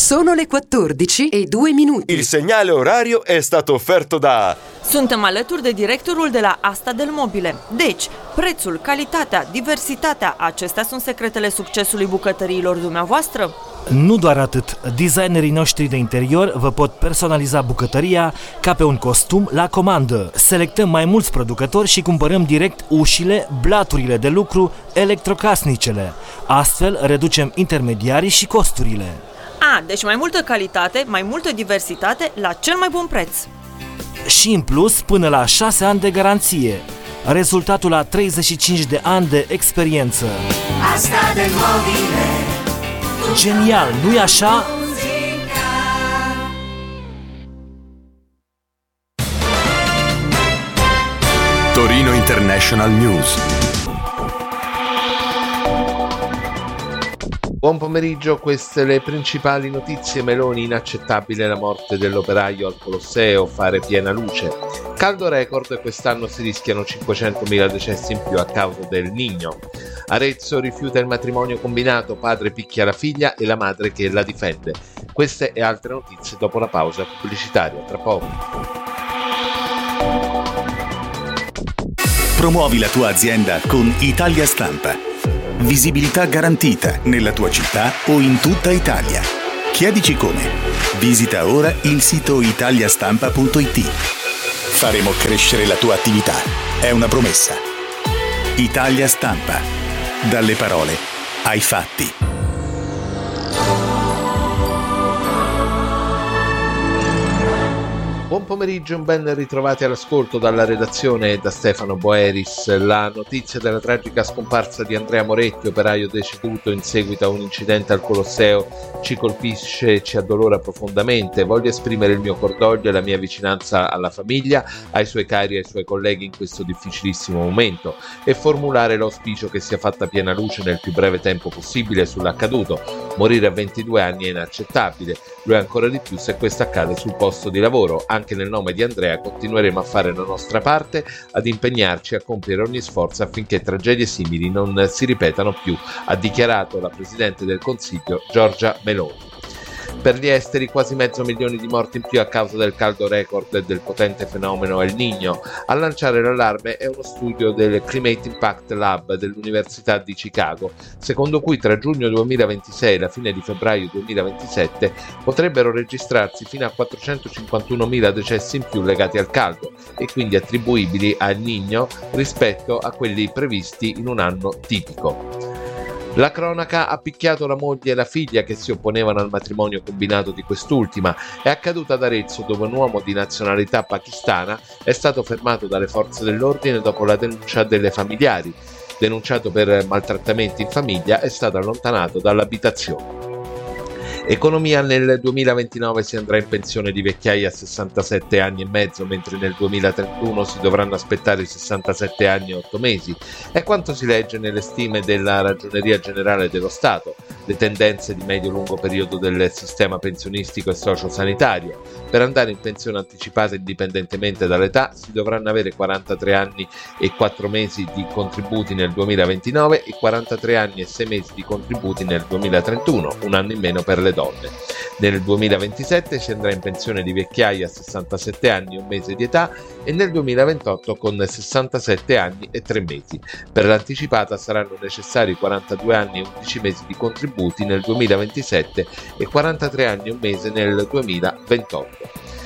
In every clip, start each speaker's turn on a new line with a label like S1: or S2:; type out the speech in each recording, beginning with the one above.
S1: Sono le 14:02.
S2: Il segnale orario è stato offerto da...
S3: Suntem alături de directorul de la Asta del Mobile. Deci, prețul, calitatea, diversitatea, acestea sunt secretele succesului bucătăriilor dumneavoastră?
S4: Nu doar atât, designerii noștri de interior vă pot personaliza bucătăria ca pe un costum la comandă. Selectăm mai mulți producători și cumpărăm direct ușile, blaturile de lucru, electrocasnicele. Astfel reducem intermediarii și costurile.
S3: Deci mai multă calitate, mai multă diversitate, la cel mai bun preț.
S4: Și în plus, până la 6 ani de garanție. Rezultatul la 35 de ani de experiență.
S5: Asta del Mobile.
S4: Genial, nu-i așa?
S6: Torino International News.
S7: Buon pomeriggio, queste le principali notizie. Meloni: inaccettabile la morte dell'operaio al Colosseo, fare piena luce. Caldo record, quest'anno si rischiano 500.000 decessi in più a causa del Niño. Arezzo rifiuta il matrimonio combinato, padre picchia la figlia e la madre che la difende. Queste e altre notizie dopo la pausa pubblicitaria, tra poco.
S6: Promuovi la tua azienda con Italia Stampa. Visibilità garantita nella tua città o in tutta Italia. Chiedici come. Visita ora il sito italiastampa.it. Faremo crescere la tua attività. È una promessa. Italia Stampa. Dalle parole ai fatti.
S7: Buon pomeriggio, ben ritrovati all'ascolto dalla redazione e da Stefano Boeris. La notizia della tragica scomparsa di Andrea Moretti, operaio deceduto in seguito a un incidente al Colosseo, ci colpisce e ci addolora profondamente. Voglio esprimere il mio cordoglio e la mia vicinanza alla famiglia, ai suoi cari e ai suoi colleghi in questo difficilissimo momento e formulare l'auspicio che sia fatta piena luce nel più breve tempo possibile sull'accaduto. Morire a 22 anni è inaccettabile, lo è ancora di più se questo accade sul posto di lavoro. Anche nel nome di Andrea continueremo a fare la nostra parte, ad impegnarci a compiere ogni sforzo affinché tragedie simili non si ripetano più, ha dichiarato la Presidente del Consiglio Giorgia Meloni. Per gli esteri, quasi 500.000 di morti in più a causa del caldo record e del potente fenomeno El Niño. A lanciare l'allarme è uno studio del Climate Impact Lab dell'Università di Chicago, secondo cui tra giugno 2026 e la fine di febbraio 2027 potrebbero registrarsi fino a 451.000 decessi in più legati al caldo e quindi attribuibili al Niño rispetto a quelli previsti in un anno tipico. La cronaca ha picchiato la moglie e la figlia che si opponevano al matrimonio combinato di quest'ultima. È accaduta ad Arezzo, dove un uomo di nazionalità pakistana è stato fermato dalle forze dell'ordine dopo la denuncia delle familiari. Denunciato per maltrattamenti in famiglia, è stato allontanato dall'abitazione. Economia: nel 2029 si andrà in pensione di vecchiaia a 67 anni e mezzo, mentre nel 2031 si dovranno aspettare 67 anni e 8 mesi. È quanto si legge nelle stime della Ragioneria Generale dello Stato. Le tendenze di medio-lungo periodo del sistema pensionistico e sociosanitario. Per andare in pensione anticipata indipendentemente dall'età si dovranno avere 43 anni e 4 mesi di contributi nel 2029 e 43 anni e 6 mesi di contributi nel 2031, un anno in meno per le donne. Nel 2027 si andrà in pensione di vecchiaia a 67 anni e un mese di età e nel 2028 con 67 anni e 3 mesi. Per l'anticipata saranno necessari 42 anni e 11 mesi di contributi nel 2027 e 43 anni e un mese nel 2028.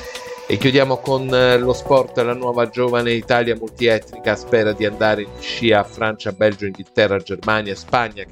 S7: E chiudiamo con lo sport. La nuova giovane Italia multietnica spera di andare in scia a Francia, Belgio, Inghilterra, Germania e Spagna,